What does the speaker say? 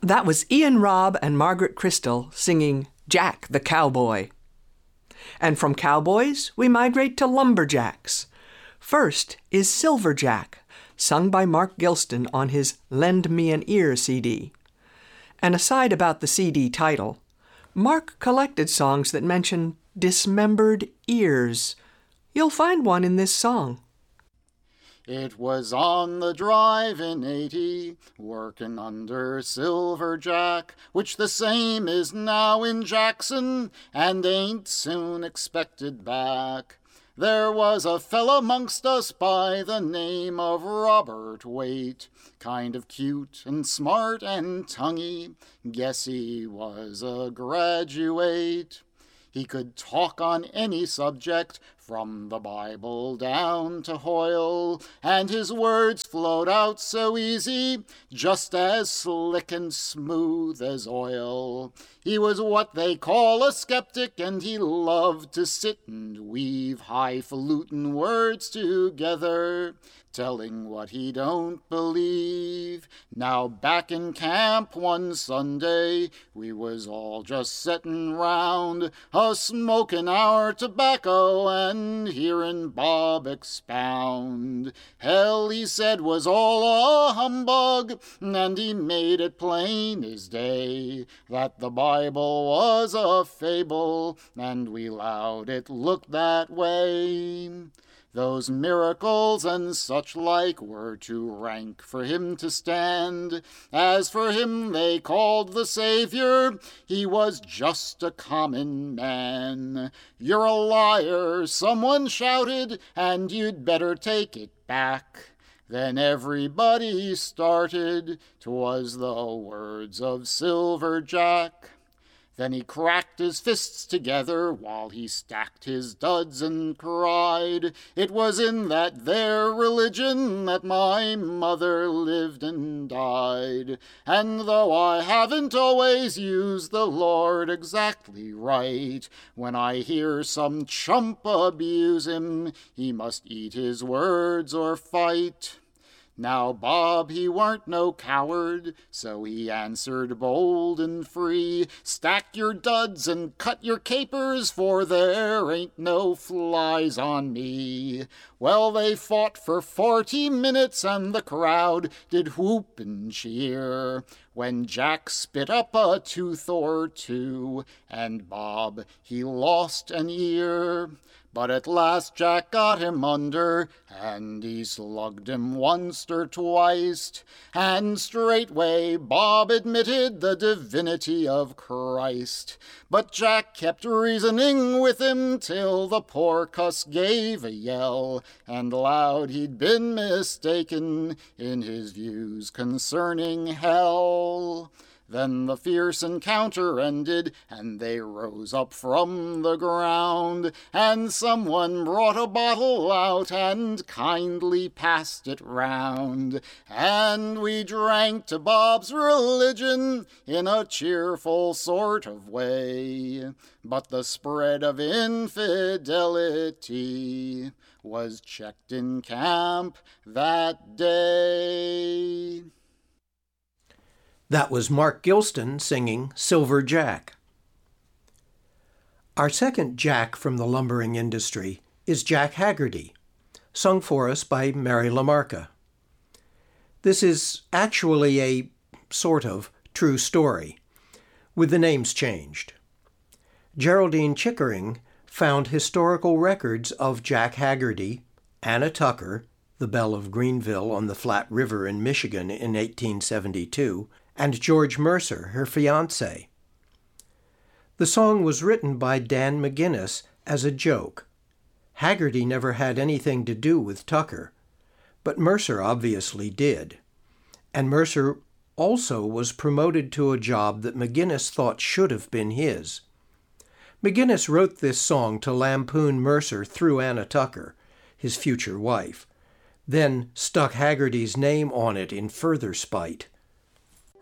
That was Ian Robb and Margaret Crystal singing Jack the Cowboy. And from cowboys, we migrate to lumberjacks. First is Silver Jack, sung by Mark Gilston on his Lend Me an Ear CD. An aside about the CD title, Mark collected songs that mention dismembered ears. You'll find one in this song. It was on the drive in 80, working under Silver Jack, which the same is now in Jackson, and ain't soon expected back. There was a fella amongst us by the name of Robert Waite, kind of cute and smart and tonguey, guess he was a graduate. He could talk on any subject, from the Bible down to Hoyle, and his words flowed out so easy, just as slick and smooth as oil. He was what they call a skeptic, and he loved to sit and weave highfalutin words together, telling what he don't believe. Now back in camp one Sunday, we was all just settin' round, a-smokin' our tobacco and hearin' Bob expound. Hell, he said, was all a humbug, and he made it plain as day that the Bible was a fable, and we 'lowed it looked that way. Those miracles and such like were too rank for him to stand. As for him they called the Savior, he was just a common man. You're a liar, someone shouted, and you'd better take it back. Then everybody started, 'twas the words of Silver Jack. Then he cracked his fists together while he stacked his duds and cried, it was in that there religion that my mother lived and died. And though I haven't always used the Lord exactly right, when I hear some chump abuse him, he must eat his words or fight. Now Bob, he weren't no coward, so he answered bold and free, stack your duds and cut your capers, for there ain't no flies on me. Well, they fought for 40 minutes, and the crowd did whoop and cheer, when Jack spit up a tooth or two, and Bob, he lost an ear. But at last Jack got him under, and he slugged him once or twice, and straightway Bob admitted the divinity of Christ. But Jack kept reasoning with him till the poor cuss gave a yell, and allowed he'd been mistaken in his views concerning hell. Then the fierce encounter ended, and they rose up from the ground, and someone brought a bottle out and kindly passed it round. And we drank to Bob's religion in a cheerful sort of way, but the spread of infidelity was checked in camp that day. That was Mark Gilston singing Silver Jack. Our second Jack from the lumbering industry is Jack Haggerty, sung for us by Mary LaMarca. This is actually a sort of true story, with the names changed. Geraldine Chickering found historical records of Jack Haggerty, Anna Tucker, the Belle of Greenville on the Flat River in Michigan in 1872, and George Mercer, her fiancé. The song was written by Dan McGinnis as a joke. Haggerty never had anything to do with Tucker, but Mercer obviously did. And Mercer also was promoted to a job that McGinnis thought should have been his. McGinnis wrote this song to lampoon Mercer through Anna Tucker, his future wife, then stuck Haggerty's name on it in further spite.